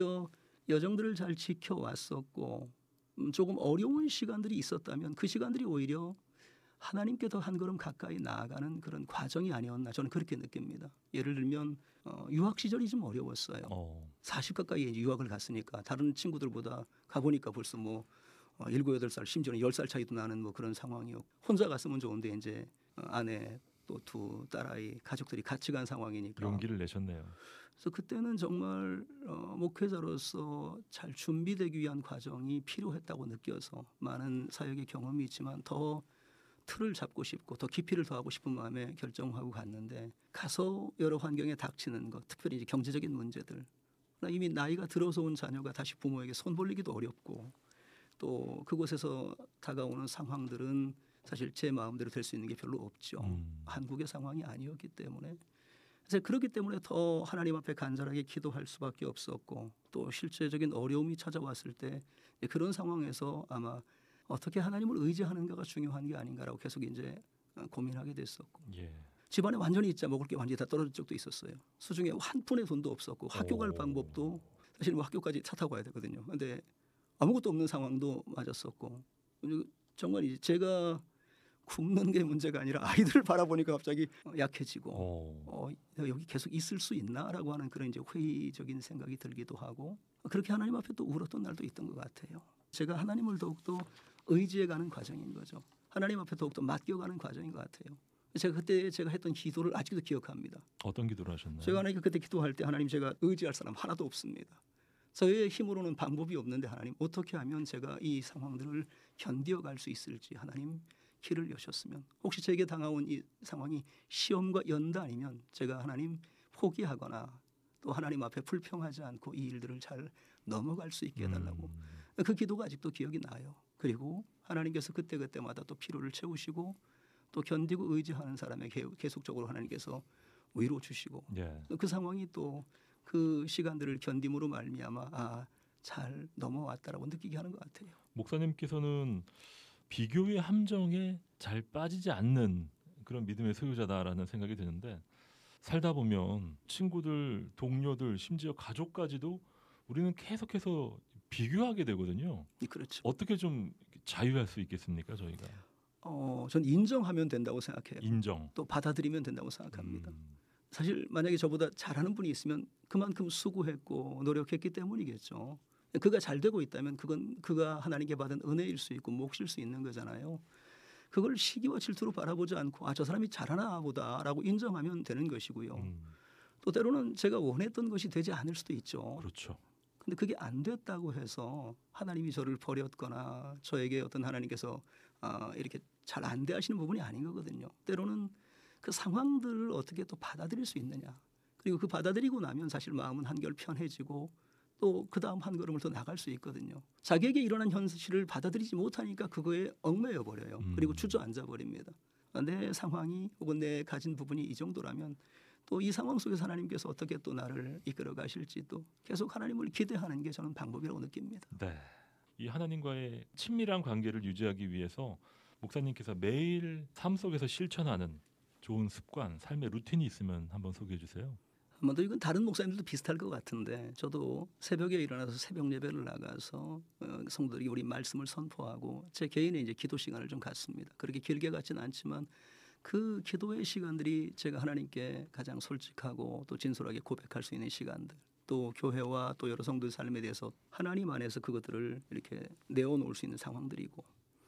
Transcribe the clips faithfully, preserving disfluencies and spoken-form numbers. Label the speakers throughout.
Speaker 1: 여정들을 잘 지켜왔었고 음, 조금 어려운 시간들이 있었다면 그 시간들이 오히려 하나님께 더 한 걸음 가까이 나아가는 그런 과정이 아니었나 저는 그렇게 느낍니다. 예를 들면 어, 유학 시절이 좀 어려웠어요.
Speaker 2: 어.
Speaker 1: 사십 가까이 이제 유학을 갔으니까 다른 친구들보다 가보니까 벌써 뭐 어, 일곱 여덟 살 심지어는 열 살 차이도 나는 뭐 그런 상황이었고 혼자 갔으면 좋은데 이제 어, 아내 또 두 딸아이 가족들이 같이 간 상황이니까
Speaker 2: 용기를 내셨네요.
Speaker 1: 그래서 그때는 정말 어, 목회자로서 잘 준비되기 위한 과정이 필요했다고 느껴서 많은 사역의 경험이 있지만 더 틀을 잡고 싶고 더 깊이를 더하고 싶은 마음에 결정하고 갔는데 가서 여러 환경에 닥치는 것 특별히 이제 경제적인 문제들 이미 나이가 들어서 온 자녀가 다시 부모에게 손 벌리기도 어렵고 또 그곳에서 다가오는 상황들은 사실 제 마음대로 될 수 있는 게 별로 없죠.
Speaker 2: 음.
Speaker 1: 한국의 상황이 아니었기 때문에 그래서 그렇기 때문에 더 하나님 앞에 간절하게 기도할 수밖에 없었고 또 실제적인 어려움이 찾아왔을 때 그런 상황에서 아마 어떻게 하나님을 의지하는가가 중요한 게 아닌가라고 계속 이제 고민하게 됐었고
Speaker 2: 예.
Speaker 1: 집안에 완전히 있자 먹을 게 완전히 다 떨어진 적도 있었어요. 수중에 한 푼의 돈도 없었고 학교 갈
Speaker 2: 오.
Speaker 1: 방법도 사실 뭐 학교까지 차 타고 가야 되거든요. 그런데 아무것도 없는 상황도 맞았었고 정말 이제 제가 굶는 게 문제가 아니라 아이들을 바라보니까 갑자기 약해지고 어, 여기 계속 있을 수 있나라고 하는 그런 이제 회의적인 생각이 들기도 하고 그렇게 하나님 앞에 또 울었던 날도 있던 것 같아요. 제가 하나님을 더욱더 의지해가는 과정인 거죠. 하나님 앞에 더욱더 맡겨가는 과정인 것 같아요. 제가 그때 제가 했던 기도를 아직도 기억합니다.
Speaker 2: 어떤 기도를 하셨나요?
Speaker 1: 제가 하나님 그때 기도할 때 하나님 제가 의지할 사람 하나도 없습니다. 저의 힘으로는 방법이 없는데 하나님 어떻게 하면 제가 이 상황들을 견뎌갈 수 있을지 하나님 길을 여셨으면 혹시 제게 당해온 이 상황이 시험과 연다 아니면 제가 하나님 포기하거나 또 하나님 앞에 불평하지 않고 이 일들을 잘 넘어갈 수 있게 해달라고
Speaker 2: 음.
Speaker 1: 그 기도가 아직도 기억이 나요. 그리고 하나님께서 그때그때마다 또 필요를 채우시고 또 견디고 의지하는 사람에게 계속적으로 하나님께서 위로 주시고
Speaker 2: 예.
Speaker 1: 그 상황이 또 그 시간들을 견딤으로 말미암아 아, 잘 넘어왔다라고 느끼게 하는 것 같아요.
Speaker 2: 목사님께서는 비교의 함정에 잘 빠지지 않는 그런 믿음의 소유자다라는 생각이 드는데 살다 보면 친구들, 동료들, 심지어 가족까지도 우리는 계속해서 비교하게 되거든요.
Speaker 1: 그렇죠.
Speaker 2: 어떻게 좀 자유할 수 있겠습니까, 저희가?
Speaker 1: 어, 전 인정하면 된다고 생각해요.
Speaker 2: 인정.
Speaker 1: 또 받아들이면 된다고 생각합니다.
Speaker 2: 음.
Speaker 1: 사실 만약에 저보다 잘하는 분이 있으면 그만큼 수고했고 노력했기 때문이겠죠. 그가 잘 되고 있다면 그건 그가 하나님께 받은 은혜일 수 있고 몫일 수 있는 거잖아요. 그걸 시기와 질투로 바라보지 않고 아, 저 사람이 잘하나 보다라고 인정하면 되는 것이고요.
Speaker 2: 음.
Speaker 1: 또 때로는 제가 원했던 것이 되지 않을 수도 있죠.
Speaker 2: 그렇죠.
Speaker 1: 근데 그게 안 됐다고 해서 하나님이 저를 버렸거나 저에게 어떤 하나님께서 아, 이렇게 잘 안 대하시는 부분이 아닌 거거든요. 때로는 그 상황들을 어떻게 또 받아들일 수 있느냐. 그리고 그 받아들이고 나면 사실 마음은 한결 편해지고 또 그 다음 한 걸음을 더 나갈 수 있거든요. 자기에게 일어난 현실을 받아들이지 못하니까 그거에 얽매여 버려요.
Speaker 2: 음.
Speaker 1: 그리고 주저앉아 버립니다. 내 상황이 혹은 내 가진 부분이 이 정도라면 또 이 상황 속에서 하나님께서 어떻게 또 나를 이끌어 가실지도 계속 하나님을 기대하는 게 저는 방법이라고 느낍니다.
Speaker 2: 네. 이 하나님과의 친밀한 관계를 유지하기 위해서 목사님께서 매일 삶 속에서 실천하는 좋은 습관, 삶의 루틴이 있으면 한번 소개해 주세요.
Speaker 1: 한 번 더 이건 다른 목사님들도 비슷할 것 같은데 저도 새벽에 일어나서 새벽 예배를 나가서 성도들에게 우리 말씀을 선포하고 제 개인의 이제 기도 시간을 좀 갖습니다. 그렇게 길게 갖지는 않지만 그 기도의 시간들이 제가 하나님께 가장 솔직하고 또 진솔하게 고백할 수 있는 시간들 또 교회와 또 여러 성도의 삶에 대해서 하나님 안에서 그것들을 이렇게 내어놓을 수 있는 상황들이고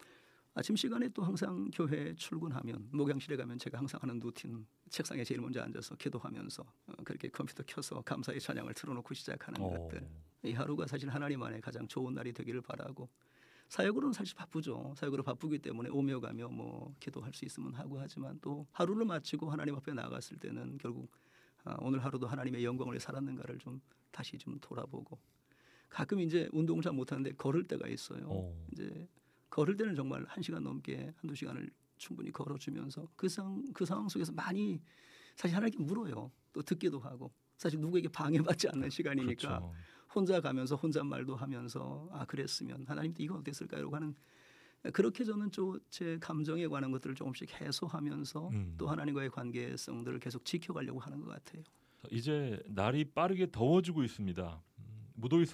Speaker 1: 아침 시간에 또 항상 교회에 출근하면 목양실에 가면 제가 항상 하는 루틴 책상에 제일 먼저 앉아서 기도하면서 그렇게 컴퓨터 켜서 감사의 찬양을 틀어놓고 시작하는
Speaker 2: 오.
Speaker 1: 것들 이 하루가 사실 하나님 안에 가장 좋은 날이 되기를 바라고 사역으로는 사실 바쁘죠. 사역으로 바쁘기 때문에 오며 가며 뭐 기도할 수 있으면 하고 하지만 또 하루를 마치고 하나님 앞에 나갔을 때는 결국 오늘 하루도 하나님의 영광을 살았는가를 좀 다시 좀 돌아보고 가끔 이제 운동을 잘 못하는데 걸을 때가 있어요.
Speaker 2: 오.
Speaker 1: 이제 걸을 때는 정말 한 시간 넘게 한두 시간을 충분히 걸어주면서 그, 상, 그 상황 속에서 많이 사실 하나님께 물어요. 또 듣기도 하고 사실 누구에게 방해받지 않는 시간이니까
Speaker 2: 그렇죠.
Speaker 1: 혼자 가면서 혼잣말도 하면서 아 그랬으면 하나님도 이거 어땠을까요? 라고 하는 그렇게 저는 좀 제 감정에 관한 것들을 조금씩 해소하면서
Speaker 2: 음.
Speaker 1: 또 하나님과의 관계성들을 계속 지켜가려고 하는 것 같아요.
Speaker 2: 이제 날이 빠르게 더워지고 있습니다. 음, 무더위